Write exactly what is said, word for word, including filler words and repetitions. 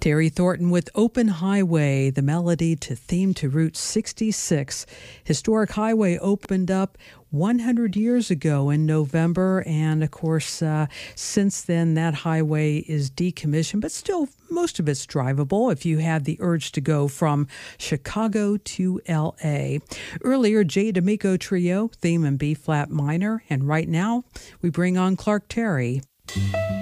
Terry Thornton with Open Highway, the melody to theme to Route sixty-six. Historic highway opened up one hundred years ago in November, and of course, uh, since then that highway is decommissioned, but still most of it's drivable if you have the urge to go from Chicago to L A. Earlier, Jay D'Amico Trio, theme in B-flat minor, and right now we bring on Clark Terry.